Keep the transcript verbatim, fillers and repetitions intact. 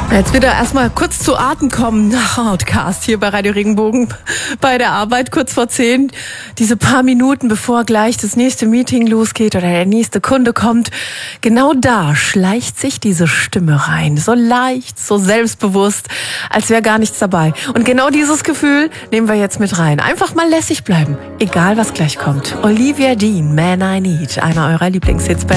Jetzt wieder erstmal kurz zu Atem kommen. Outcast hier bei Radio Regenbogen bei der Arbeit kurz vor zehn. Diese paar Minuten, bevor gleich das nächste Meeting losgeht oder der nächste Kunde kommt. Genau da schleicht sich diese Stimme rein. So leicht, so selbstbewusst, als wäre gar nichts dabei. Und genau dieses Gefühl nehmen wir jetzt mit rein. Einfach mal lässig bleiben, egal was gleich kommt. Olivia Dean, Man I Need, einer eurer Lieblingshits bei